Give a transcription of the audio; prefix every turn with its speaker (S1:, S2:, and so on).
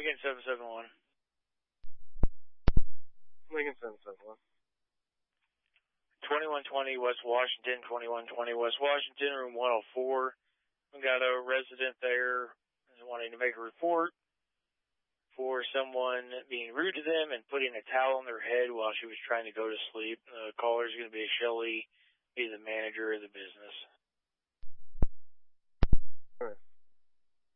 S1: Lincoln 771.
S2: Lincoln 771.
S1: 2120 West Washington, 2120 West Washington, room 104. We got a resident there wanting to make a report for someone being rude to them and putting a towel on their head while she was trying to go to sleep. The caller is going to be Shelly, be the manager of the business.
S2: All right.